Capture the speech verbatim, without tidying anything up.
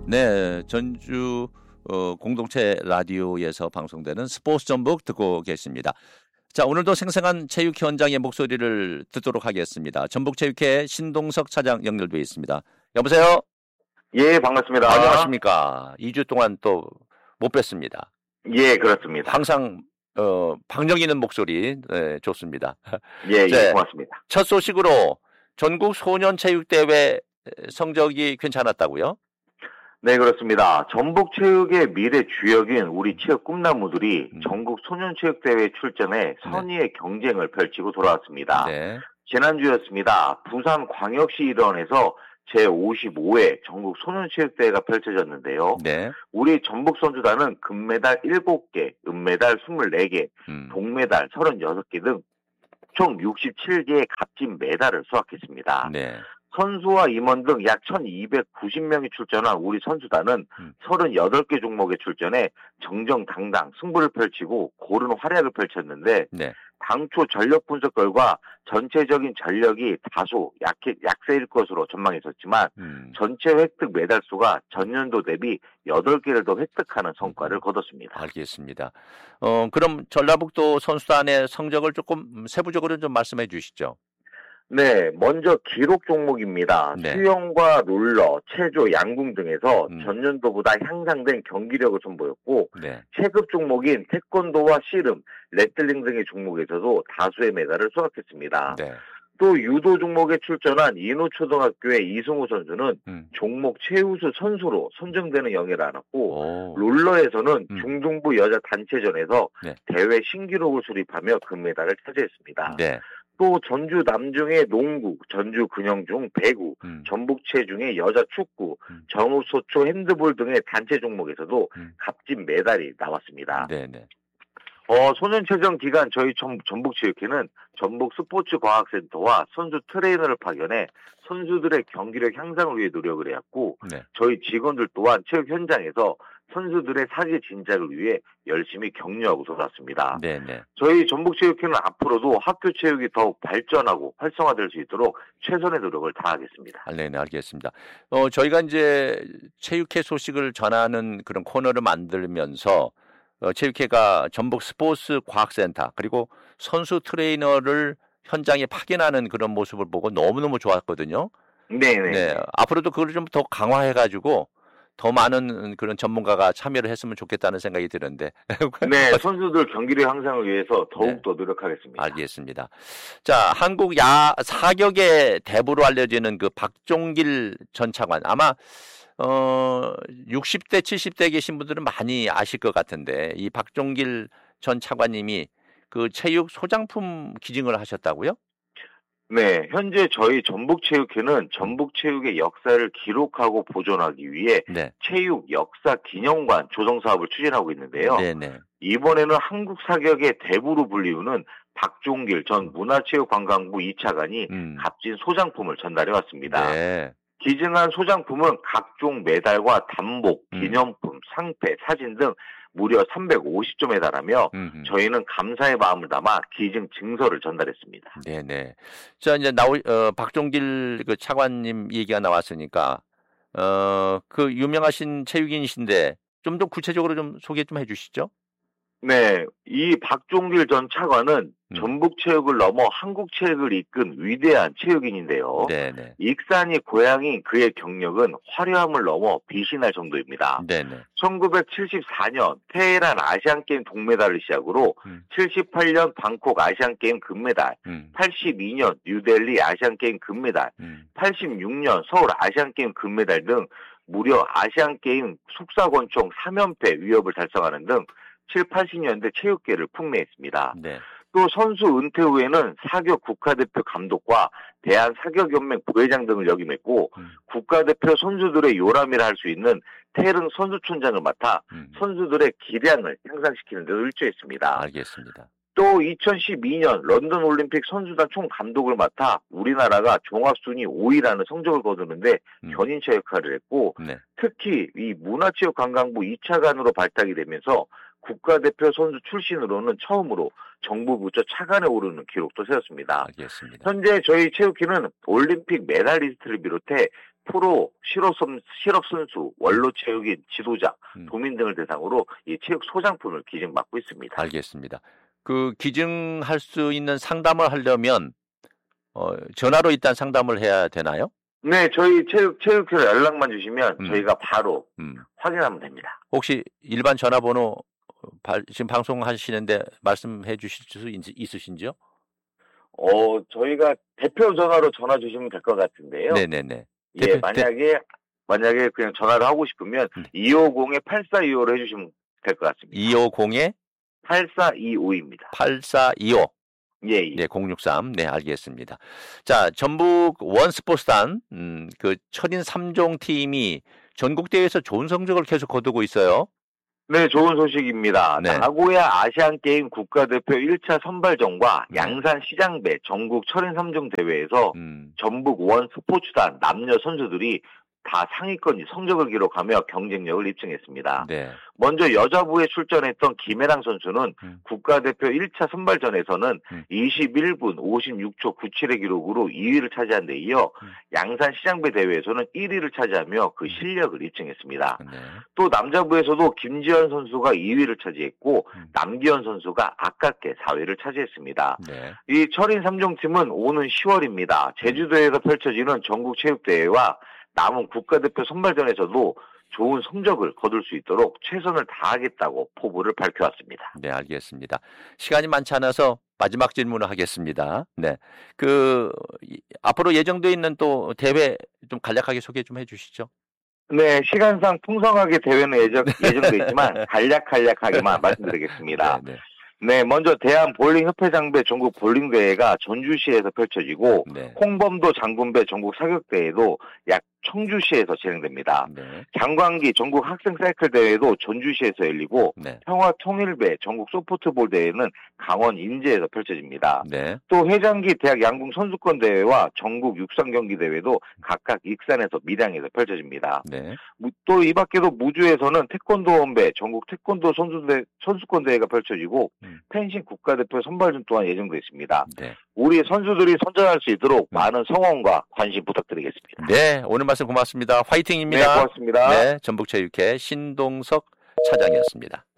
네, 전주 어, 공동체 라디오에서 방송되는 스포츠 전북 듣고 계십니다. 자, 오늘도 생생한 체육 현장의 목소리를 듣도록 하겠습니다. 전북체육회 신동석 차장 연결되어 있습니다. 여보세요? 예, 반갑습니다. 안녕하십니까? 이 주 동안 또 못 뵀습니다. 예, 그렇습니다. 항상 어, 박력 있는 목소리 네, 좋습니다. 예, 네, 예, 고맙습니다. 첫 소식으로 전국 소년체육대회 성적이 괜찮았다고요? 네, 그렇습니다. 전북체육의 미래 주역인 우리 체육 꿈나무들이 음. 전국 소년체육대회 출전에 선의의 경쟁을 펼치고 돌아왔습니다. 네. 지난주였습니다. 부산광역시 일원에서 제오십오 회 전국 소년체육대회가 펼쳐졌는데요. 네. 우리 전북 선수단은 금메달 일곱 개, 은메달 이십사 개, 음. 동메달 서른여섯 개 등 총 육십칠 개의 값진 메달을 수확했습니다. 네. 선수와 임원 등 약 천이백구십 명이 출전한 우리 선수단은 음. 서른여덟 개 종목에 출전해 정정당당 승부를 펼치고 고른 활약을 펼쳤는데 네. 당초 전력 분석 결과 전체적인 전력이 다소 약해, 약세일 것으로 전망했었지만 음. 전체 획득 메달 수가 전년도 대비 여덟 개를 더 획득하는 성과를 거뒀습니다. 알겠습니다. 어, 그럼 전라북도 선수단의 성적을 조금 세부적으로 좀 말씀해 주시죠. 네, 먼저 기록 종목입니다. 네. 수영과 롤러, 체조, 양궁 등에서 음. 전년도보다 향상된 경기력을 선보였고 네. 체급 종목인 태권도와 씨름, 레슬링 등의 종목에서도 다수의 메달을 수확했습니다. 네. 또 유도 종목에 출전한 인호초등학교의 이승우 선수는 음. 종목 최우수 선수로 선정되는 영예를 안았고 오. 롤러에서는 음. 중등부 여자 단체전에서 네. 대회 신기록을 수립하며 금메달을 차지했습니다. 네. 또 전주 남중의 농구, 전주 근영중 배구, 음. 전북 체중의 여자 축구, 음. 전우 소초 핸드볼 등의 단체 종목에서도 음. 값진 메달이 나왔습니다. 네네. 어, 소년체전 기간 저희 전, 전북체육회는 전북 스포츠과학센터와 선수 트레이너를 파견해 선수들의 경기력 향상을 위해 노력을 해왔고 네. 저희 직원들 또한 체육 현장에서 선수들의 사기 진작을 위해 열심히 격려하고 돌아왔습니다. 네네. 저희 전북체육회는 앞으로도 학교 체육이 더욱 발전하고 활성화될 수 있도록 최선의 노력을 다하겠습니다. 아, 네네, 알겠습니다. 어, 저희가 이제 체육회 소식을 전하는 그런 코너를 만들면서 어, 체육회가 전북 스포츠 과학센터 그리고 선수 트레이너를 현장에 파견하는 그런 모습을 보고 너무너무 좋았거든요. 네네. 네, 앞으로도 그걸 좀 더 강화해가지고 더 많은 그런 전문가가 참여를 했으면 좋겠다는 생각이 드는데. 네, 선수들 경기력 향상을 위해서 더욱 네. 더 노력하겠습니다. 알겠습니다. 자, 한국 야 사격의 대부로 알려지는 그 박종길 전 차관 아마 어 육십 대, 칠십 대 계신 분들은 많이 아실 것 같은데 이 박종길 전 차관님이 그 체육 소장품 기증을 하셨다고요? 네, 현재 저희 전북체육회는 전북체육의 역사를 기록하고 보존하기 위해 네. 체육 역사 기념관 조성 사업을 추진하고 있는데요. 네네. 이번에는 한국 사격의 대부로 불리우는 박종길 전 문화체육관광부 이 차관이 음. 값진 소장품을 전달해 왔습니다. 네. 기증한 소장품은 각종 메달과 단복, 음. 기념품, 상패, 사진 등 무려 삼백오십 점에 달하며 음흠. 저희는 감사의 마음을 담아 기증 증서를 전달했습니다. 네네. 자, 이제 나오, 어, 박종길 그 차관님 얘기가 나왔으니까, 어, 그 유명하신 체육인이신데, 좀 더 구체적으로 좀 소개 좀 해주시죠. 네, 이 박종길 전 차관은 음. 전북체육을 넘어 한국체육을 이끈 위대한 체육인인데요. 네네. 익산이 고향인 그의 경력은 화려함을 넘어 빛이 날 정도입니다. 네네. 천구백칠십사 년 테헤란 아시안게임 동메달을 시작으로 음. 칠십팔 년 방콕 아시안게임 금메달, 음. 팔십이 년 뉴델리 아시안게임 금메달, 음. 팔십육 년 서울 아시안게임 금메달 등 무려 아시안게임 숙사권총 삼 연패 위협을 달성하는 등 칠, 팔십 년대 체육계를 풍미했습니다. 네. 또 선수 은퇴 후에는 사격 국가대표 감독과 대한사격연맹 부회장 등을 역임했고 음. 국가대표 선수들의 요람이라 할 수 있는 태릉 선수촌장을 맡아 음. 선수들의 기량을 향상시키는 데 일조했습니다. 알겠습니다. 또 이천십이 년 런던 올림픽 선수단 총감독을 맡아 우리나라가 종합순위 오 위라는 성적을 거두는데 음. 견인차 역할을 했고 네. 특히 이 문화체육관광부 이 차관으로 발탁이 되면서 국가대표 선수 출신으로는 처음으로 정부 부처 차관에 오르는 기록도 세웠습니다. 알겠습니다. 현재 저희 체육회는 올림픽 메달리스트를 비롯해 프로, 실업, 선- 실업 선수, 원로 체육인, 지도자, 음. 도민 등을 대상으로 이 체육 소장품을 기증받고 있습니다. 알겠습니다. 그 기증할 수 있는 상담을 하려면 어, 전화로 일단 상담을 해야 되나요? 네, 저희 체육, 체육회로 연락만 주시면 음. 저희가 바로 음. 확인하면 됩니다. 혹시 일반 전화번호 발- 지금 방송하시는데 말씀해 주실 수 있, 있으신지요? 어, 저희가 대표 전화로 전화 주시면 될 것 같은데요. 네네네. 예, 대표- 만약에, 만약에 그냥 전화를 하고 싶으면 네. 이오공에 팔사이오로 해주시면 될 것 같습니다. 이오공에 팔사이오입니다. 팔사이오. 예, 예. 네, 공육삼. 네, 알겠습니다. 자, 전북 원스포츠단, 음, 그 철인 삼 종 팀이 전국대회에서 좋은 성적을 계속 거두고 있어요. 네, 좋은 소식입니다. 네. 나고야 아시안게임 국가대표 일 차 선발전과 네. 양산 시장배 전국 철인 삼 종 대회에서 음, 전북 원스포츠단 남녀 선수들이 다 상위권 성적을 기록하며 경쟁력을 입증했습니다. 네. 먼저 여자부에 출전했던 김혜랑 선수는 음. 국가대표 일 차 선발전에서는 음. 이십일 분 오십육 초 구십칠의 기록으로 이 위를 차지한 데 이어 음. 양산 시장배 대회에서는 일 위를 차지하며 그 실력을 입증했습니다. 네. 또 남자부에서도 김지현 선수가 이 위를 차지했고 음. 남기현 선수가 아깝게 사 위를 차지했습니다. 네. 이 철인 삼 종 팀은 오는 시월입니다. 제주도에서 펼쳐지는 전국체육대회와 남은 국가대표 선발전에서도 좋은 성적을 거둘 수 있도록 최선을 다하겠다고 포부를 밝혀왔습니다. 네, 알겠습니다. 시간이 많지 않아서 마지막 질문을 하겠습니다. 네. 그, 이- 앞으로 예정되어 있는 또 대회 좀 간략하게 소개 좀 해주시죠. 네, 시간상 풍성하게 대회는 예정, 예정돼 있지만 간략간략하게만 말씀드리겠습니다. 네, 네, 먼저 대한 볼링 협회장배 전국 볼링 대회가 전주시에서 펼쳐지고 네. 네. 홍범도 장군배 전국 사격 대회도 약 청주시에서 진행됩니다. 네. 장광기 전국 학생 사이클 대회도 전주시에서 열리고 네. 평화 통일배 전국 소프트볼 대회는 강원 인제에서 펼쳐집니다. 네. 또 회장기 대학 양궁 선수권 대회와 전국 육상 경기 대회도 각각 익산에서 밀양에서 펼쳐집니다. 네. 또 이 밖에도 무주에서는 태권도원배 전국 태권도 선수대, 선수권 대회가 펼쳐지고 음. 펜싱 국가대표 선발전 또한 예정되어 있습니다. 네. 우리 선수들이 선전할 수 있도록 음. 많은 성원과 관심 부탁드리겠습니다. 네. 오늘 말씀 고맙습니다. 네, 화이팅입니다. 고맙습니다. 네. 전북체육회 신동석 차장이었습니다.